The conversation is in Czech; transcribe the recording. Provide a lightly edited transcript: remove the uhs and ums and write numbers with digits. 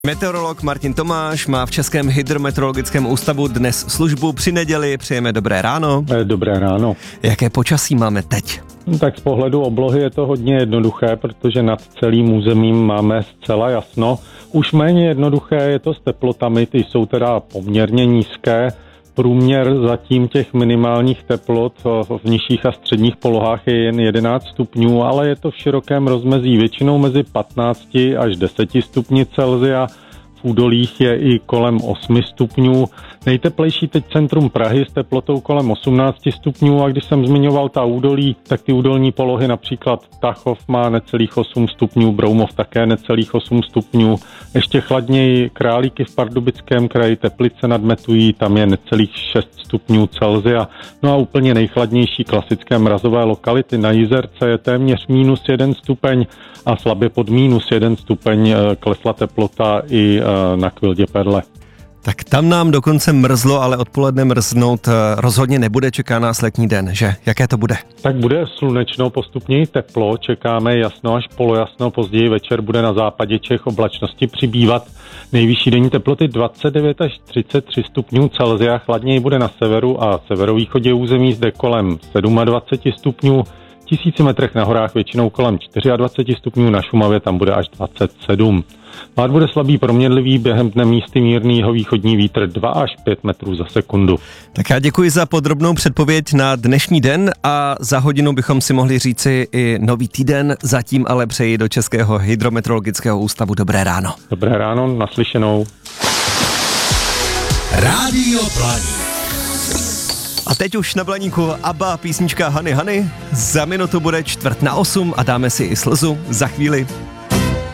Meteorolog Martin Tomáš má v Českém hydrometeorologickém ústavu dnes službu při neděli. Přejeme dobré ráno. Dobré ráno. Jaké počasí máme teď? Tak z pohledu oblohy je to hodně jednoduché, protože nad celým územím máme zcela jasno. Už méně jednoduché je to s teplotami, ty jsou teda poměrně nízké. Průměr zatím těch minimálních teplot v nižších a středních polohách je jen 11 stupňů, ale je to v širokém rozmezí, většinou mezi 15 až 10 stupni Celsia. V údolích je i kolem 8 stupňů. Nejteplejší teď centrum Prahy s teplotou kolem 18 stupňů a když jsem zmiňoval ta údolí, tak ty údolní polohy, například Tachov má necelých 8 stupňů, Broumov také necelých 8 stupňů. Ještě chladněji Králíky v Pardubickém kraji, Teplice nad Metují, tam je necelých 6 stupňů Celsia. No a úplně nejchladnější klasické mrazové lokality na Jizerce je téměř -1 stupeň a slabě pod -1 stupeň klesla teplota i na Kvildě Perle. Tak tam nám dokonce mrzlo, ale odpoledne mrznout rozhodně nebude, čeká nás letní den, že? Jaké to bude? Tak bude slunečno, postupně teplo, čekáme jasno až polojasno, později večer bude na západě Čech oblačnosti přibývat. Nejvyšší denní teploty 29 až 33 stupňů Celsia, chladněji bude na severu a severovýchodě území, zde kolem 27 stupňů. 1000 metrech na horách většinou kolem 24 stupňů, na Šumavě tam bude až 27. Pád bude slabý proměnlivý, během dne místy mírný jihovýchodní vítr 2 až 5 metrů za sekundu. Tak já děkuji za podrobnou předpověď na dnešní den a za hodinu bychom si mohli říci i nový týden, zatím ale přeji do Českého hydrometeorologického ústavu dobré ráno. Dobré ráno, naslyšenou. Rádio Planík. A teď už na Blaníku ABBA, písnička Honey Honey. Za minutu bude 7:45 a dáme si i slzu za chvíli.